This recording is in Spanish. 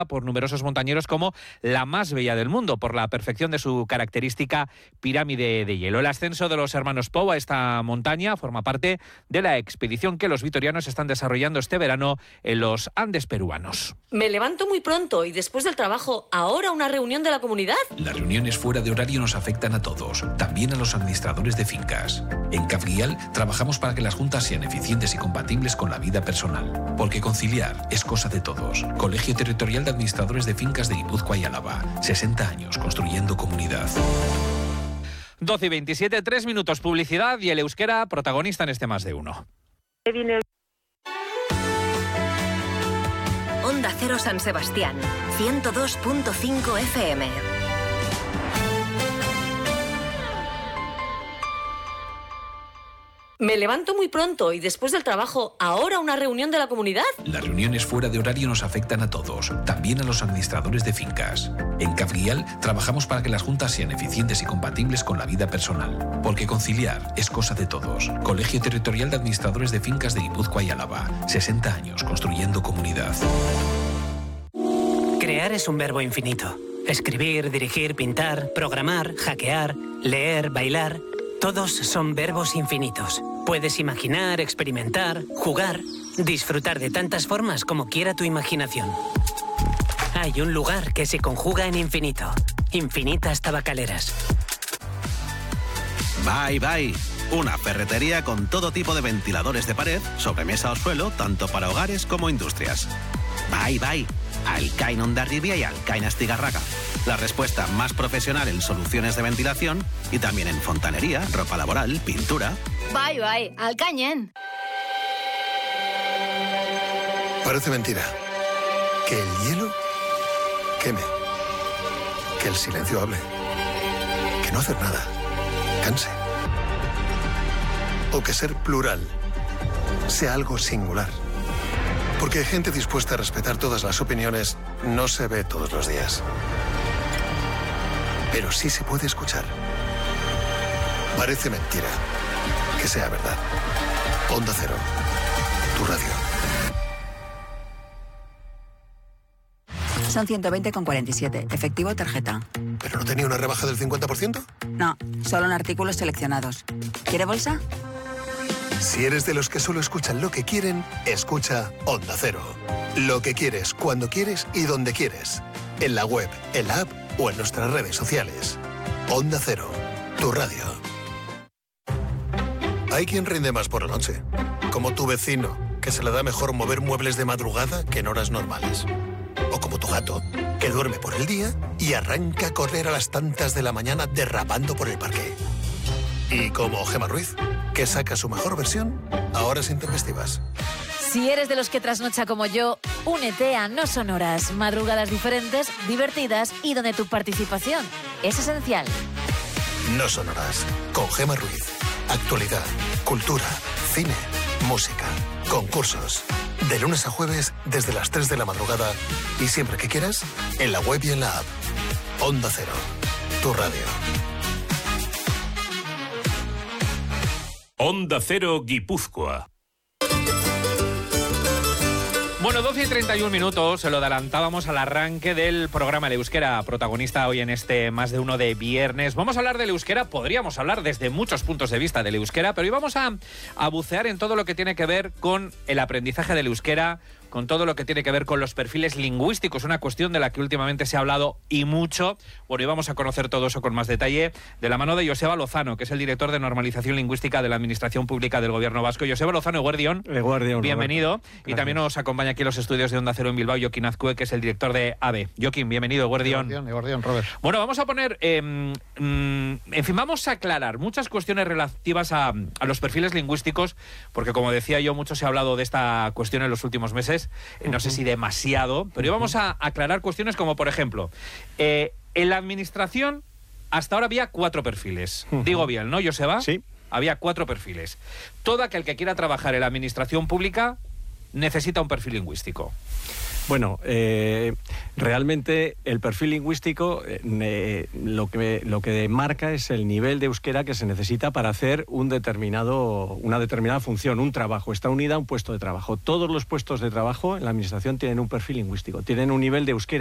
por numerosos montañeros como la más bella del mundo, por la perfección de su característica pirámide de hielo. El ascenso de los hermanos Pou a esta montaña forma parte de la expedición que los vitorianos están desarrollando este verano en los Andes peruanos. Me levanto muy pronto y después del trabajo, ¿ahora una reunión de la comunidad? Las reuniones fuera de horario nos afectan a todos, también a los administradores de fincas. En CAFGIAL trabajamos para que las juntas sean eficientes y compatibles con la vida personal, porque conciliar es cosa de todos. Colegio Territorial de Administradores de Fincas de Guipúzcoa y Álava. 60 años construyendo comunidad. 12 y 27, 3 minutos publicidad y el euskera protagonista en este Más de Uno. Onda Cero San Sebastián, 102.5 FM. Me levanto muy pronto y después del trabajo, ¿ahora una reunión de la comunidad? Las reuniones fuera de horario nos afectan a todos, también a los administradores de fincas. En CAFGIAL trabajamos para que las juntas sean eficientes y compatibles con la vida personal, porque conciliar es cosa de todos. Colegio Territorial de Administradores de Fincas de Guipúzcoa y Álava. 60 años construyendo comunidad. Crear es un verbo infinito. Escribir, dirigir, pintar, programar, hackear, leer, bailar... Todos son verbos infinitos. Puedes imaginar, experimentar, jugar, disfrutar de tantas formas como quiera tu imaginación. Hay un lugar que se conjuga en infinito. Infinitas Tabacaleras. Bye Bye. Una ferretería con todo tipo de ventiladores de pared, sobremesa o suelo, tanto para hogares como industrias. Bye Bye. Alcain Hondarribia y Alcain Astigarraga. La respuesta más profesional en soluciones de ventilación y también en fontanería, ropa laboral, pintura. Bye Bye, Alcañen. Parece mentira. Que el hielo queme. Que el silencio hable. Que no hacer nada canse. O que ser plural sea algo singular. Porque gente dispuesta a respetar todas las opiniones no se ve todos los días. Pero sí se puede escuchar. Parece mentira que sea verdad. Onda Cero, tu radio. Son 120,47. Efectivo o tarjeta. ¿Pero no tenía una rebaja del 50%? No, solo en artículos seleccionados. ¿Quiere bolsa? Si eres de los que solo escuchan lo que quieren, escucha Onda Cero. Lo que quieres, cuando quieres y donde quieres. En la web, en la app o en nuestras redes sociales. Onda Cero, tu radio. Hay quien rinde más por la noche. Como tu vecino, que se le da mejor mover muebles de madrugada que en horas normales. O como tu gato, que duerme por el día y arranca a correr a las tantas de la mañana derrapando por el parque. Y como Gemma Ruiz, que saca su mejor versión a horas intempestivas. Si eres de los que trasnocha como yo, únete a No Sonoras. Madrugadas diferentes, divertidas y donde tu participación es esencial. No Sonoras, con Gemma Ruiz. Actualidad, cultura, cine, música, concursos. De lunes a jueves desde las 3 de la madrugada y siempre que quieras, en la web y en la app. Onda Cero, tu radio. Onda Cero Guipúzcoa. Bueno, 12 y 31 minutos, se lo adelantábamos al arranque del programa El Euskera, protagonista hoy en este Más de Uno de viernes. Vamos a hablar del euskera, podríamos hablar desde muchos puntos de vista del euskera, pero hoy vamos a bucear en todo lo que tiene que ver con el aprendizaje del euskera, con todo lo que tiene que ver con los perfiles lingüísticos, una cuestión de la que últimamente se ha hablado y mucho. Bueno, y vamos a conocer todo eso con más detalle de la mano de Joseba Lozano, que es el director de Normalización Lingüística de la Administración Pública del Gobierno Vasco. Joseba Lozano, eguerdión. Bienvenido. Roberto. Y también nos acompaña aquí en los estudios de Onda Cero en Bilbao, Jokin Azcue, que es el director de AVE. Jokin, bienvenido, eguerdión. Eguerdión, Robert. Bueno, vamos a poner, en fin, vamos a aclarar muchas cuestiones relativas a los perfiles lingüísticos, porque como decía yo, mucho se ha hablado de esta cuestión en los últimos meses. No sé si demasiado, pero hoy vamos a aclarar cuestiones como, por ejemplo, en la administración hasta ahora había 4 perfiles. Digo bien, ¿no, Joseba? Sí. Había 4 perfiles. Todo aquel que quiera trabajar en la administración pública necesita un perfil lingüístico. Bueno, Realmente el perfil lingüístico lo que marca es el nivel de euskera que se necesita para hacer una determinada función, un trabajo. Está unida a un puesto de trabajo. Todos los puestos de trabajo en la administración tienen un perfil lingüístico, tienen un nivel de euskera